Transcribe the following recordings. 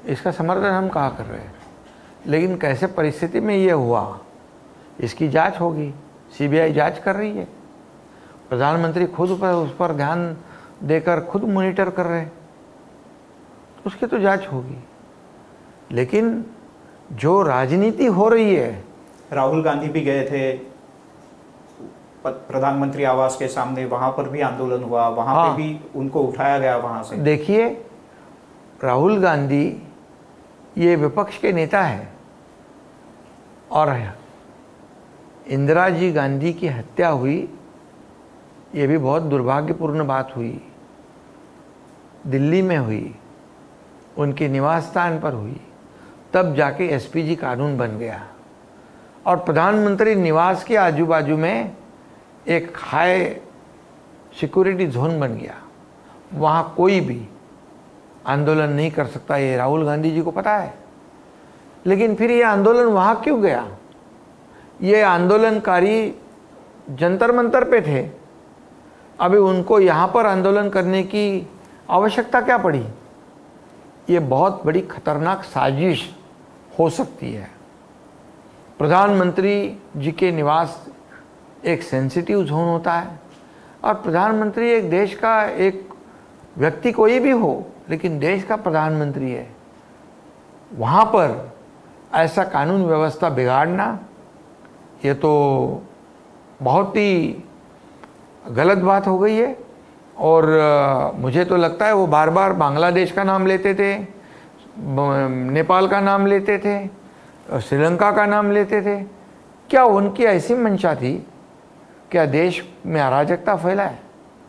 इसका समर्थन हम कहाँ कर रहे हैं, लेकिन कैसे परिस्थिति में ये हुआ इसकी जांच होगी। सीबीआई जांच कर रही है, प्रधानमंत्री खुद उस पर ध्यान देकर खुद मॉनिटर कर रहे हैं, तो उसकी तो जांच होगी। लेकिन जो राजनीति हो रही है, राहुल गांधी भी गए थे प्रधानमंत्री आवास के सामने, वहां पर भी आंदोलन हुआ, वहां पे भी उनको उठाया गया वहां से। देखिए, राहुल गांधी ये विपक्ष के नेता है और इंदिरा जी गांधी की हत्या हुई, ये भी बहुत दुर्भाग्यपूर्ण बात हुई, दिल्ली में हुई, उनके निवास स्थान पर हुई, तब जाके एसपीजी कानून बन गया और प्रधानमंत्री निवास के आजू बाजू में एक हाई सिक्योरिटी जोन बन गया। वहाँ कोई भी आंदोलन नहीं कर सकता, ये राहुल गांधी जी को पता है। लेकिन फिर ये आंदोलन वहाँ क्यों गया? ये आंदोलनकारी जंतर मंतर पे थे, अभी उनको यहाँ पर आंदोलन करने की आवश्यकता क्या पड़ी? ये बहुत बड़ी खतरनाक साजिश हो सकती है। प्रधानमंत्री जी के निवास एक सेंसिटिव जोन होता है और प्रधानमंत्री एक देश का, एक व्यक्ति कोई भी हो, लेकिन देश का प्रधानमंत्री है, वहाँ पर ऐसा कानून व्यवस्था बिगाड़ना, ये तो बहुत ही गलत बात हो गई है। और मुझे तो लगता है वो बार बार बांग्लादेश का नाम लेते थे, नेपाल का नाम लेते थे, श्रीलंका का नाम लेते थे। क्या उनकी ऐसी मंशा थी? क्या देश में अराजकता फैलाए?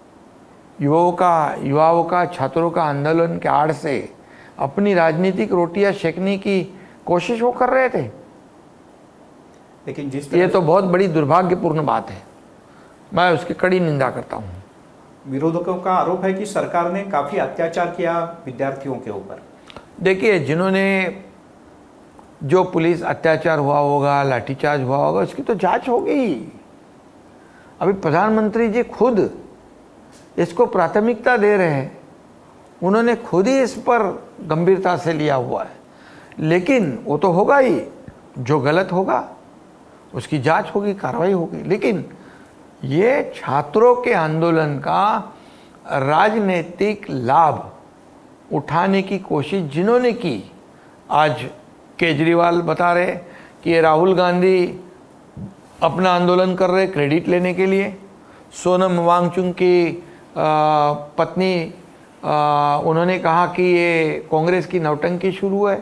युवाओं का छात्रों का आंदोलन के आड़ से अपनी राजनीतिक रोटियां सेकने की कोशिश वो कर रहे थे। लेकिन ये तो बहुत बड़ी दुर्भाग्यपूर्ण बात है, मैं उसकी कड़ी निंदा करता हूँ। विरोधकों का आरोप है कि सरकार ने काफी अत्याचार किया विद्यार्थियों के ऊपर। देखिए, जिन्होंने जो पुलिस अत्याचार हुआ होगा, लाठीचार्ज हुआ होगा, उसकी तो जांच होगी। अभी प्रधानमंत्री जी खुद इसको प्राथमिकता दे रहे हैं, उन्होंने खुद ही इस पर गंभीरता से लिया हुआ है। लेकिन वो तो होगा ही, जो गलत होगा उसकी जांच होगी, कार्रवाई होगी। लेकिन ये छात्रों के आंदोलन का राजनीतिक लाभ उठाने की कोशिश जिन्होंने की, आज केजरीवाल बता रहे कि ये राहुल गांधी अपना आंदोलन कर रहे क्रेडिट लेने के लिए। सोनम वांगचुक की पत्नी उन्होंने कहा कि ये कांग्रेस की नौटंकी शुरू है।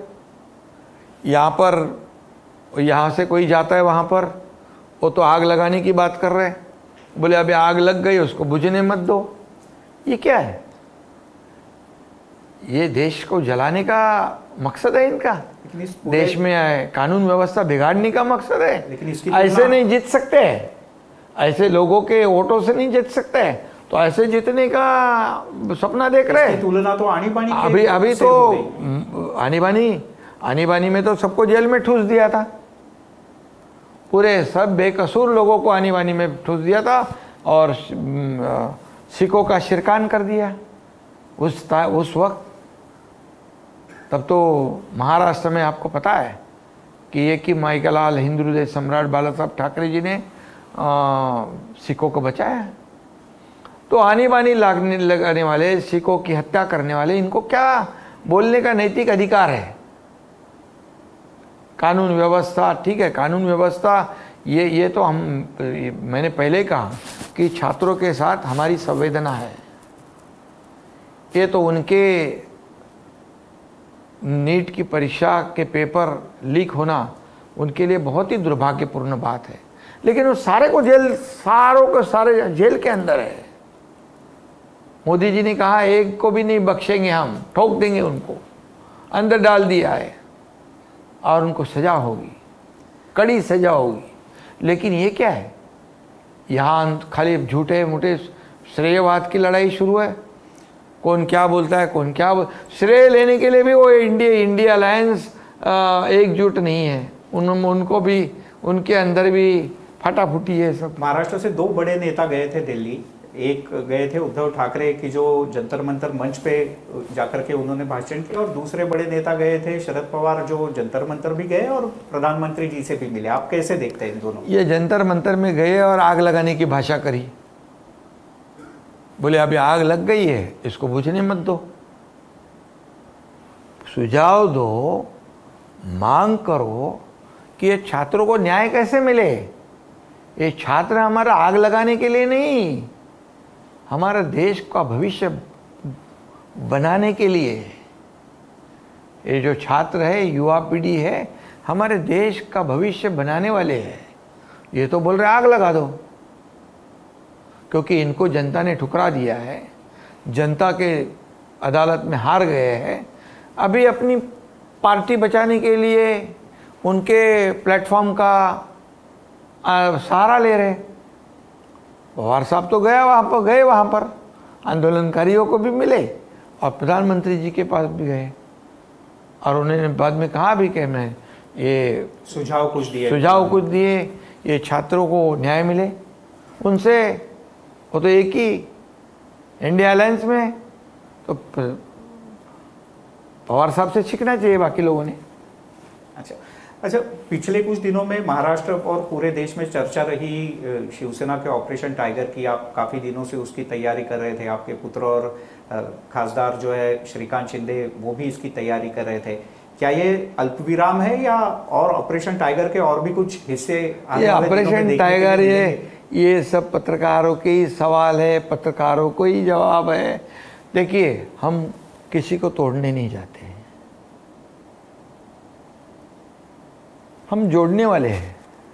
यहाँ से कोई जाता है वहाँ पर, वो तो आग लगाने की बात कर रहे हैं, बोले अभी आग लग गई उसको बुझने मत दो। ये क्या है? ये देश को जलाने का मकसद है इनका, देश में कानून व्यवस्था बिगाड़ने का मकसद है। लेकिन ऐसे नहीं जीत सकते, ऐसे लोगों के वोटों से नहीं जीत सकते, तो ऐसे जीतने का सपना देख रहे हैं। तुलना तो आनी बानी अभी तो आनी बानी में तो सबको जेल में ठूस दिया था, पूरे सब बेकसूर लोगों को आनी बानी में ठूस दिया था और सिखों का शिरकान कर दिया उस वक्त। तब तो महाराष्ट्र में आपको पता है कि ये कि माइकलाल हिंदू हृदय सम्राट बाला साहब ठाकरे जी ने सिखों को बचाया। तो आनी बानी लगाने वाले, सिखों की हत्या करने वाले, इनको क्या बोलने का नैतिक अधिकार है? कानून व्यवस्था, ठीक है, कानून व्यवस्था ये तो मैंने पहले ही कहा कि छात्रों के साथ हमारी संवेदना है। ये तो उनके नीट की परीक्षा के पेपर लीक होना उनके लिए बहुत ही दुर्भाग्यपूर्ण बात है। लेकिन वो सारे जेल के अंदर है। मोदी जी ने कहा एक को भी नहीं बख्शेंगे, हम ठोक देंगे, उनको अंदर डाल दिया है और उनको सजा होगी, कड़ी सजा होगी। लेकिन ये क्या है? यहाँ खाली झूठे मूठे श्रेयवाद की लड़ाई शुरू है। कौन क्या बोलता है, कौन क्या श्रेय लेने के लिए भी वो इंडिया अलायंस एकजुट नहीं है। उनको भी, उनके अंदर भी फटाफुटी है सब। महाराष्ट्र से 2 बड़े नेता गए थे दिल्ली, एक गए थे उद्धव ठाकरे की जो जंतर मंतर मंच पे जाकर के उन्होंने भाषण किया, और दूसरे बड़े नेता गए थे शरद पवार जो जंतर मंतर भी गए और प्रधानमंत्री जी से भी मिले। आप कैसे देखते हैं इन दोनों? ये जंतर मंतर में गए और आग लगाने की भाषा करी। बोले अभी आग लग गई है, इसको बुझने मत दो, सुझाव दो, मांग करो कि ये छात्रों को न्याय कैसे मिले। ये छात्र हमारा आग लगाने के लिए नहीं, हमारा देश का भविष्य बनाने के लिए। ये जो छात्र है, युवा पीढ़ी है, हमारे देश का भविष्य बनाने वाले हैं। ये तो बोल रहे आग लगा दो, क्योंकि इनको जनता ने ठुकरा दिया है, जनता के अदालत में हार गए हैं। अभी अपनी पार्टी बचाने के लिए उनके प्लेटफॉर्म का सहारा ले रहे। पवार साहब तो गए वहाँ पर आंदोलनकारियों को भी मिले और प्रधानमंत्री जी के पास भी गए, और उन्होंने बाद में कहा भी कि मैं ये सुझाव कुछ दिए ये छात्रों को न्याय मिले उनसे। वो तो एक ही इंडिया अलायंस में, तो पवार साहब से सीखना चाहिए बाकी लोगों ने। अच्छा, पिछले कुछ दिनों में महाराष्ट्र और पूरे देश में चर्चा रही शिवसेना के ऑपरेशन टाइगर की। आप काफ़ी दिनों से उसकी तैयारी कर रहे थे, आपके पुत्र और खासदार जो है श्रीकांत शिंदे वो भी इसकी तैयारी कर रहे थे। क्या ये अल्पविराम है या और ऑपरेशन टाइगर के और भी कुछ हिस्से? ये ऑपरेशन टाइगर ये सब पत्रकारों के ही सवाल है, पत्रकारों को ही जवाब है। देखिए, हम किसी को तोड़ने नहीं जाते हैं, हम जोड़ने वाले हैं,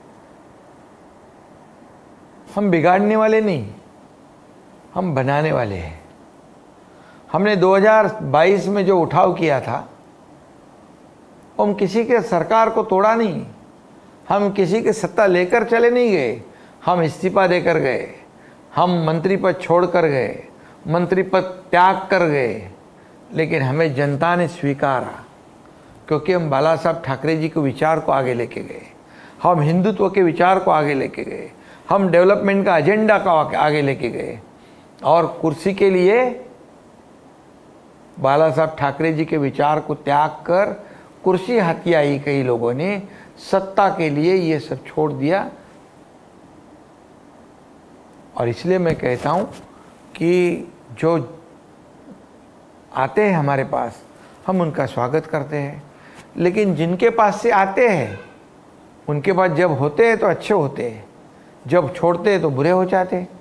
हम बिगाड़ने वाले नहीं, हम बनाने वाले हैं। हमने 2022 में जो उठाव किया था, हम किसी के सरकार को तोड़ा नहीं, हम किसी के सत्ता लेकर चले नहीं गए, हम इस्तीफा देकर गए, हम मंत्री पद छोड़ कर गए, मंत्री पद त्याग कर गए, लेकिन हमें जनता ने स्वीकारा, क्योंकि हम बाला साहब ठाकरे जी के विचार को आगे लेके गए, हम हिंदुत्व के विचार को आगे लेके गए, हम डेवलपमेंट का एजेंडा को आगे लेके गए, और कुर्सी के लिए बाला साहब ठाकरे जी के विचार को त्याग कर कुर्सी हथियाई कई लोगों ने, सत्ता के लिए ये सब छोड़ दिया। और इसलिए मैं कहता हूँ कि जो आते हैं हमारे पास, हम उनका स्वागत करते हैं, लेकिन जिनके पास से आते हैं उनके पास जब होते हैं तो अच्छे होते हैं, जब छोड़ते हैं तो बुरे हो जाते हैं।